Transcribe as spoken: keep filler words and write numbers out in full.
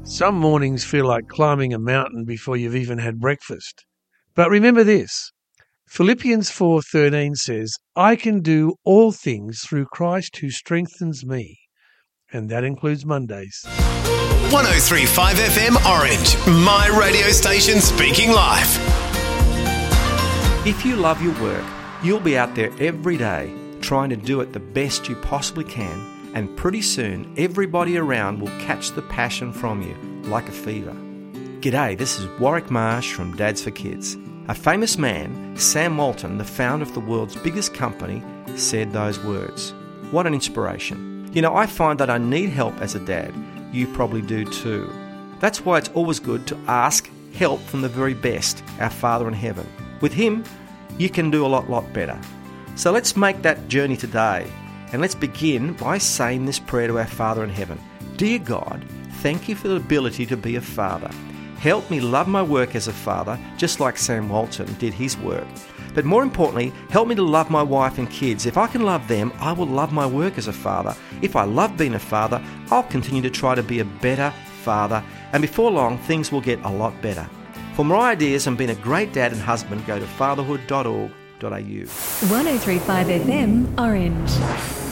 Some mornings feel like climbing a mountain before you've even had breakfast. But remember this, Philippians four thirteen says, I can do all things through Christ who strengthens me. And that includes Mondays. one oh three point five F M Orange, my radio station speaking life. If you love your work, you'll be out there every day trying to do it the best you possibly can, and pretty soon everybody around will catch the passion from you like a fever. G'day, this is Warwick Marsh from Dads for Kids. A famous man, Sam Walton, the founder of the world's biggest company, said those words. What an inspiration. You know, I find that I need help as a dad. You probably do too. That's why it's always good to ask help from the very best, our Father in heaven. With him, you can do a lot, lot better. So let's make that journey today. And let's begin by saying this prayer to our Father in heaven. Dear God, thank you for the ability to be a father. Help me love my work as a father, just like Sam Walton did his work. But more importantly, help me to love my wife and kids. If I can love them, I will love my work as a father. If I love being a father, I'll continue to try to be a better father. And before long, things will get a lot better. For more ideas on being a great dad and husband, go to fatherhood dot org dot a u. one oh three point five F M Orange.